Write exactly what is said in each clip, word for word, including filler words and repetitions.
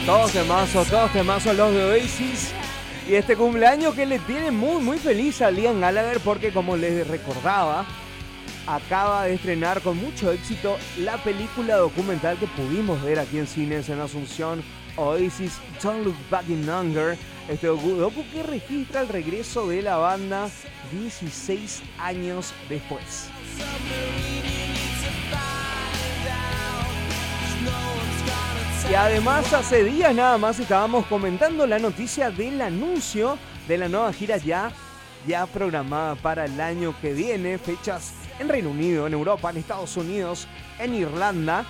Todos temazos, todos temazos los de Oasis. Y este cumpleaños que le tiene muy muy feliz a Liam Gallagher porque, como les recordaba, acaba de estrenar con mucho éxito la película documental que pudimos ver aquí en cines en Asunción, Oasis Don't Look Back in Anger. Este docu, docu que registra el regreso de la banda dieciséis años después. Y además hace días nada más estábamos comentando la noticia del anuncio de la nueva gira ya, ya programada para el año que viene. Fechas en Reino Unido, en Europa, en Estados Unidos, en Irlanda.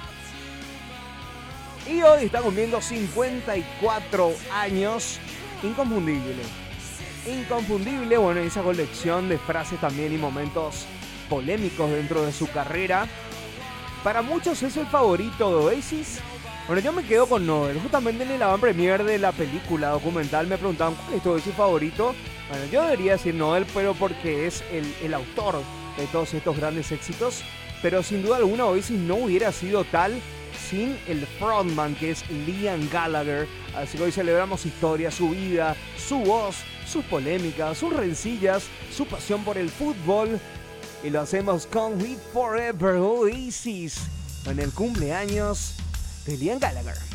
Y hoy está cumpliendo cincuenta y cuatro años. Inconfundible. Inconfundible, bueno, esa colección de frases también y momentos polémicos dentro de su carrera. Para muchos es el favorito de Oasis. Bueno, yo me quedo con Noel. Justamente en el avant premiere de la película documental me preguntaban cuál es tu Oasis favorito. Bueno, yo debería decir Noel, pero porque es el, el autor de todos estos grandes éxitos. Pero sin duda alguna Oasis no hubiera sido tal sin el frontman, que es Liam Gallagher. Así que hoy celebramos su historia, su vida, su voz, sus polémicas, sus rencillas, su pasión por el fútbol. Y lo hacemos con Live Forever Oasis en el cumpleaños de Liam Gallagher.